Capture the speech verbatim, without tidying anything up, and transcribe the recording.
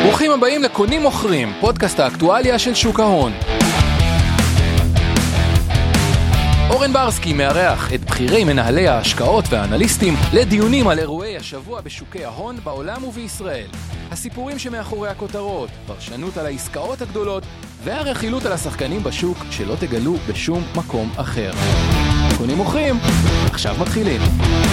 ברוכים הבאים לקונים מוכרים, פודקאסט האקטואליה של שוק ההון. אורן ברסקי מארח את בכירי מנהלי ההשקעות והאנליסטים לדיונים על אירועי השבוע בשוקי ההון בעולם ובישראל. הסיפורים שמאחורי הכותרות, פרשנות על העסקאות הגדולות והרכילות על השחקנים בשוק שלא תגלו בשום מקום אחר. קונים מוכרים, עכשיו מתחילים.